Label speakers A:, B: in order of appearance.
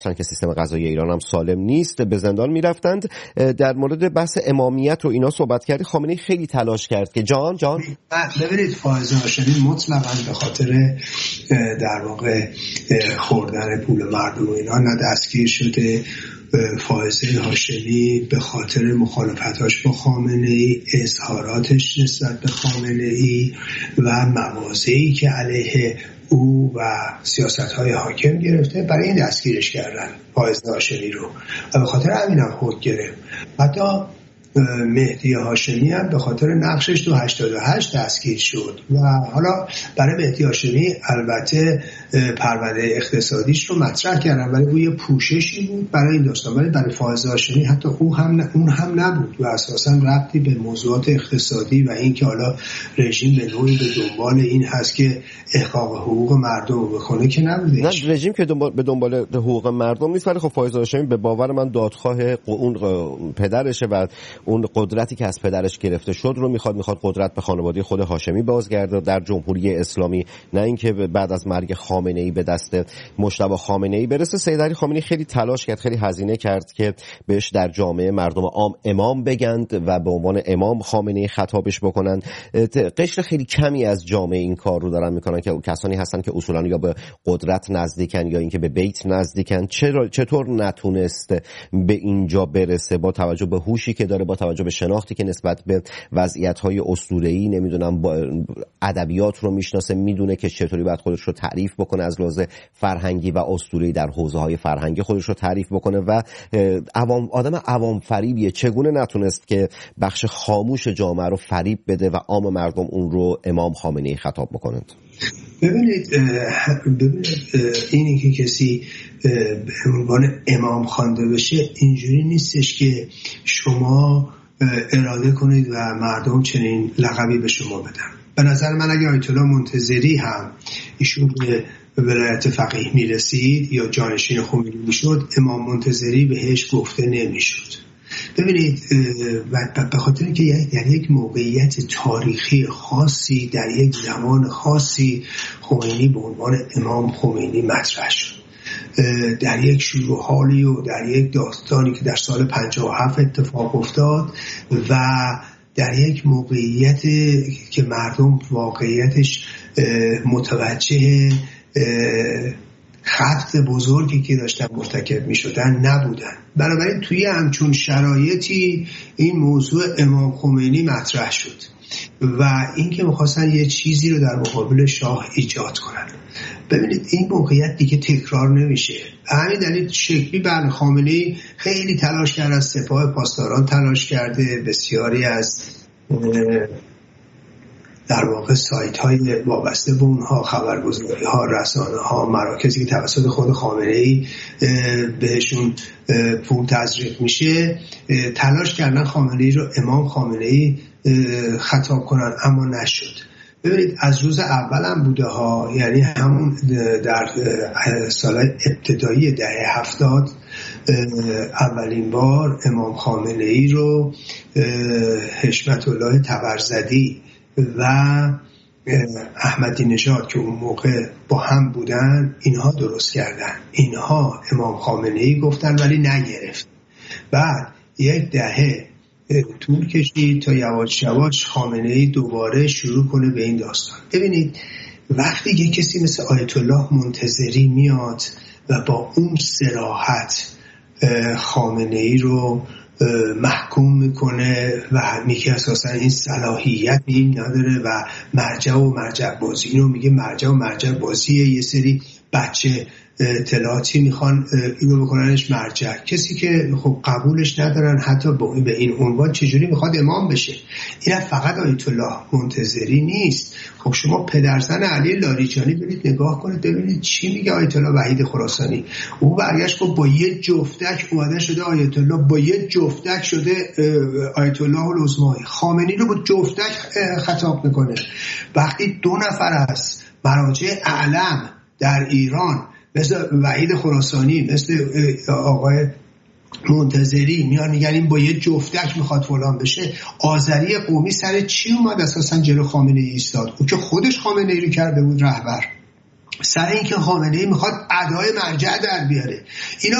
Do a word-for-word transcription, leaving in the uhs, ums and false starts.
A: که سیستم قضایی ایران هم سالم نیست به زندان میرفتند. در مورد بحث امامیت و اینا صحبت کردی. خامنه‌ای خیلی تلاش کرد که جان جان
B: ببینید فائزه هاشمی مطلقاً به خاطر در واقع خوردن پول مردم و اینا نه دستگیر شده. فائزه هاشمی به خاطر مخالفتاش با خامنه‌ای، اظهاراتش نسبت به خامنه‌ای و مواضعی که علیه او و سیاست‌های حاکم گرفته برای این دستگیرش کردن فائزه هاشمی رو و به خاطر همین هم حکم گرفت. حتی مهدی هاشمی هم به خاطر نقشش تو هشتاد و هشت دستگیر شد و حالا برای مهدی هاشمی البته پرونده اقتصادیش رو مطرح کردن ولی او یه پوششی بود برای این داستان، ولی برای فائزه هاشمی حتی او هم اون هم نبود و اساسا ربطی به موضوعات اقتصادی و این که حالا رژیم به نوعی به دنبال این هست که احقاق حقوق مردم رو بکنه که نبوده.
A: نه رژیم که دنبال به دنبال حقوق مردم نیست، ولی خب فائزه هاشمی به باور من دادخواه اون پدرشه و اون قدرتی که از پدرش گرفته شد رو میخواد میخواد قدرت به خانواده خود هاشمی بازگرده در جمهوری اسلامی، نه اینکه بعد از مرگ خامنه‌ای به دست مجتبی خامنه‌ای برسه. سید علی خامنه‌ای خیلی تلاش کرد، خیلی هزینه کرد که بهش در جامعه مردم عام امام بگند و به عنوان امام خامنه‌ای خطابش بکنن. قشر خیلی کمی از جامعه این کار رو دارن میکنن که کسانی هستن که اصولا یا به قدرت نزدیکن یا اینکه به بیت نزدیکن. چرا چطور نتونست به اینجا برسه با توجه به هوشی که داره، با توجه به شناختی که نسبت به وضعیت‌های اسطوره‌ای نمیدونم ادبیات رو میشناسه، میدونه که چطوری باید خودش رو تعریف بکنه از لحاظ فرهنگی و اسطوره‌ای در حوزه‌های فرهنگی خودش رو تعریف بکنه و عوام آدم عوام فریبیه. چگونه نتونست که بخش خاموش جامعه رو فریب بده و عام مردم اون رو امام خامنه‌ای خطاب بکنند؟
B: ببینید ببینید اینی که کسی به عنوان امام خوانده بشه اینجوری نیستش که شما اراده کنید و مردم چنین لقبی به شما بدن. به نظر من اگه آیت الله منتظری هم ایشون به ولایت فقیه میرسید یا جانشین خمینی میشد، امام منتظری بهش گفته نمیشد. ببینید به خاطر اینکه در یک موقعیت تاریخی خاصی در یک زمان خاصی خمینی به عنوان امام خمینی مطرح شد، در یک شروع حالی و در یک داستانی که در سال پنجاه و هفت اتفاق افتاد و در یک موقعیت که مردم واقعیتش متوجه خطر بزرگی که داشتن مرتکب می شدن نبودن. بنابراین توی همچون شرایطی این موضوع امام خمینی مطرح شد و این که می‌خواستن یه چیزی رو در مقابل شاه ایجاد کنن. ببینید این موقعیت دیگه تکرار نمیشه. همین دلیل شکلی بر خامنه‌ای خیلی تلاش کرده، از سپاه پاسداران تلاش کرده، بسیاری از در واقع سایت های وابسته به اونها، خبرگزاری ها، رسانه ها، مراکزی که توسط خود خامنه‌ای بهشون پول تزریق میشه تلاش کردن خامنه‌ای رو امام خامنه‌ای خطاب کنن، اما نشد. ببینید از روز اول هم بوده ها، یعنی همون در سال ابتدایی دهه هفتاد اولین بار امام خامنه‌ای رو حشمت الله طبرزدی و احمدی نژاد که اون موقع با هم بودن اینها درست کردن. اینها امام خامنه‌ای گفتن ولی نگرفت. بعد یک دهه طول کشید تا یواش یواش خامنه‌ای دوباره شروع کنه به این داستان. ببینید وقتی یک کسی مثل آیت الله منتظری میاد و با اون صراحت خامنه‌ای رو محکوم میکنه و میگه اساسا این صلاحیت این نداره و مرجع و مرجع بازی، اینو میگه مرجع و مرجع بازیه، یه سری بچه اطلاعاتی میخوان اینو بکننش مرجع. کسی که خب قبولش ندارن حتی به این عنوان چجوری میخواد امام بشه؟ این فقط آیت الله منتظری نیست. خب شما پدرزن علی لاریجانی برید نگاه کنید ببینید چی میگه آیت الله وحید خراسانی. او برگشت گفت با یه جفتک اومده شده آیت الله، با یه جفتک شده آیت الله العظمایی. خامنه‌ای رو با جفتک خطاب میکنه. وقتی دو نفر از مراجع اعلم در ایران مثل وحید خراسانی، مثل آقای منتظری میان میگن این با یه جفتک میخواد فلان بشه، آذری قومی سر چی اومد اساسا جلو خامنه‌ای ایستاد؟ او که خودش خامنه‌ای رو کرده بود رهبر. سر اینکه خامنه‌ای میخواد ادای مرجع در بیاره. اینا